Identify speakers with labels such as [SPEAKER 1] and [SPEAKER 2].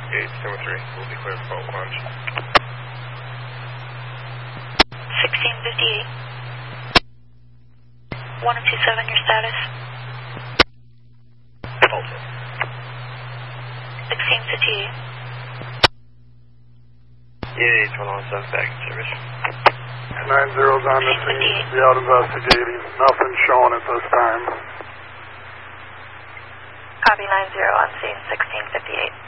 [SPEAKER 1] 873, we'll be clear for boat launch.
[SPEAKER 2] 1658. 1027, your status?
[SPEAKER 1] Delta.
[SPEAKER 2] 1658.
[SPEAKER 1] Yeah, 8 back in service.
[SPEAKER 3] 90's on the scene, be out investigating. Nothing showing at this time.
[SPEAKER 2] Copy 90 on scene, 1658.